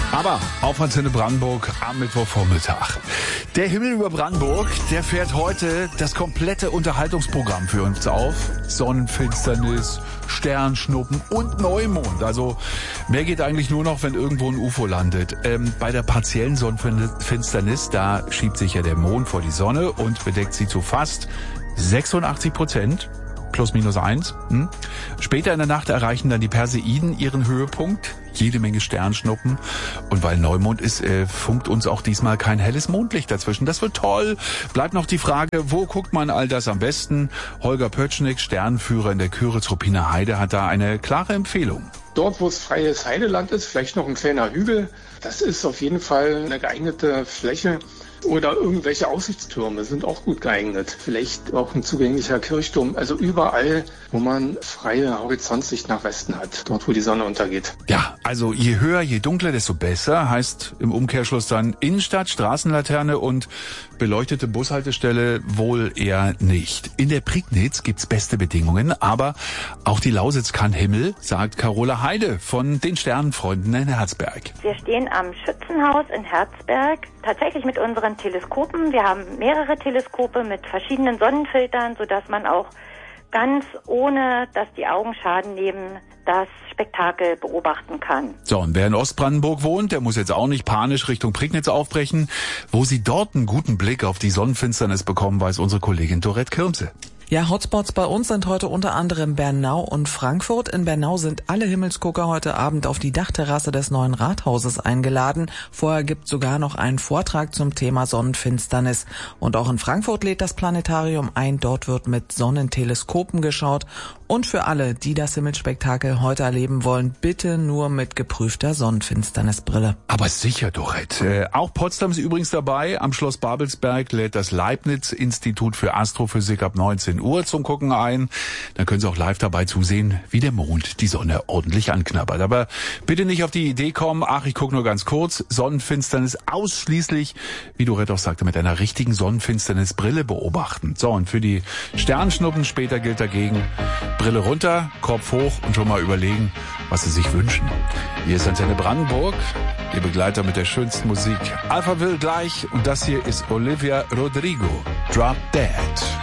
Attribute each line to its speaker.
Speaker 1: Aber auf Antenne Brandenburg am Mittwochvormittag. Der Himmel über Brandenburg, der fährt heute das komplette Unterhaltungsprogramm für uns auf. Sonnenfinsternis, Sternschnuppen und Neumond. Also mehr geht eigentlich nur noch, wenn irgendwo ein UFO landet. Bei der partiellen Sonnenfinsternis, da schiebt sich ja der Mond vor die Sonne und bedeckt sie zu fast 86%. Plus minus 1. Später in der Nacht erreichen dann die Perseiden ihren Höhepunkt. Jede Menge Sternschnuppen. Und weil Neumond ist, funkt uns auch diesmal kein helles Mondlicht dazwischen. Das wird toll. Bleibt noch die Frage, wo guckt man all das am besten? Holger Pötschnig, Sternenführer in der Küritz-Ruppiner Heide, hat da eine klare Empfehlung.
Speaker 2: Dort, wo es freies Heideland ist, vielleicht noch ein kleiner Hügel, das ist auf jeden Fall eine geeignete Fläche. Oder irgendwelche Aussichtstürme sind auch gut geeignet. Vielleicht auch ein zugänglicher Kirchturm. Also überall, wo man freie Horizontsicht nach Westen hat. Dort, wo die Sonne untergeht.
Speaker 1: Ja, also je höher, je dunkler, desto besser. Heißt im Umkehrschluss dann Innenstadt, Straßenlaterne und beleuchtete Bushaltestelle wohl eher nicht. In der Prignitz gibt's beste Bedingungen, aber auch die Lausitz kann Himmel, sagt Carola Heide von den Sternenfreunden in Herzberg.
Speaker 3: Wir stehen am Schützenhaus in Herzberg, tatsächlich mit unseren Teleskopen. Wir haben mehrere Teleskope mit verschiedenen Sonnenfiltern, sodass man auch ganz ohne, dass die Augen Schaden nehmen, das Spektakel beobachten kann.
Speaker 1: So, und wer in Ostbrandenburg wohnt, der muss jetzt auch nicht panisch Richtung Prignitz aufbrechen. Wo Sie dort einen guten Blick auf die Sonnenfinsternis bekommen, weiß unsere Kollegin Dorette Kirmse.
Speaker 4: Ja, Hotspots bei uns sind heute unter anderem Bernau und Frankfurt. In Bernau sind alle Himmelsgucker heute Abend auf die Dachterrasse des neuen Rathauses eingeladen. Vorher gibt sogar noch einen Vortrag zum Thema Sonnenfinsternis. Und auch in Frankfurt lädt das Planetarium ein. Dort wird mit Sonnenteleskopen geschaut. Und für alle, die das Himmelsspektakel heute erleben wollen, bitte nur mit geprüfter Sonnenfinsternisbrille.
Speaker 1: Aber sicher, Dorette. Auch Potsdam ist übrigens dabei. Am Schloss Babelsberg lädt das Leibniz-Institut für Astrophysik ab 19 Uhr zum Gucken ein. Dann können Sie auch live dabei zusehen, wie der Mond die Sonne ordentlich anknabbert. Aber bitte nicht auf die Idee kommen, ach, ich gucke nur ganz kurz. Sonnenfinsternis ausschließlich, wie Dorette auch sagte, mit einer richtigen Sonnenfinsternisbrille beobachten. So, und für die Sternschnuppen später gilt dagegen, Brille runter, Kopf hoch und schon mal überlegen, was Sie sich wünschen. Hier ist Antenne Brandenburg, Ihr Begleiter mit der schönsten Musik. Alphaville gleich und das hier ist Olivia Rodrigo, Drop Dead.